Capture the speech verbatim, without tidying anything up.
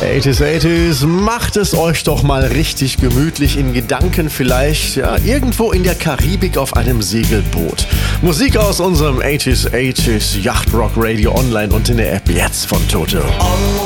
achtziger, achtziger, macht es euch doch mal richtig gemütlich in Gedanken, vielleicht ja, irgendwo in der Karibik auf einem Segelboot. Musik aus unserem achtziger, achtziger Yacht Rock Radio Online und in der App jetzt von Toto.